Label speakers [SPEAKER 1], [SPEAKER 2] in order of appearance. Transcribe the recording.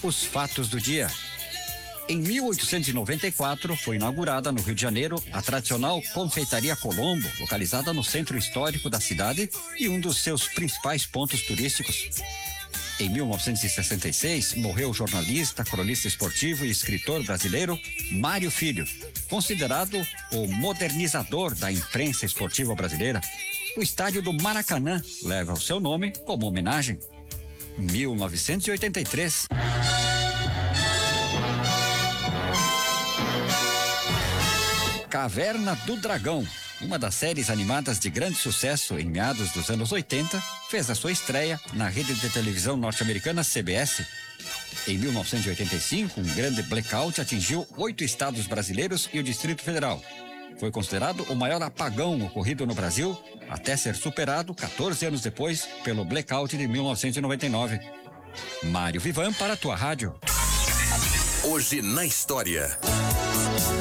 [SPEAKER 1] Os fatos do dia. Em 1894, foi inaugurada no Rio de Janeiro a tradicional Confeitaria Colombo, localizada no centro histórico da cidade e um dos seus principais pontos turísticos. Em 1966, morreu o jornalista, cronista esportivo e escritor brasileiro Mário Filho, considerado o modernizador da imprensa esportiva brasileira. O estádio do Maracanã leva o seu nome como homenagem. 1983. Caverna do Dragão, uma das séries animadas de grande sucesso em meados dos anos 80, fez a sua estreia na rede de televisão norte-americana CBS. Em 1985, um grande blackout atingiu 8 estados brasileiros e o Distrito Federal. Foi considerado o maior apagão ocorrido no Brasil, até ser superado 14 anos depois pelo blackout de 1999. Mário Vivan para a tua rádio.
[SPEAKER 2] Hoje na história.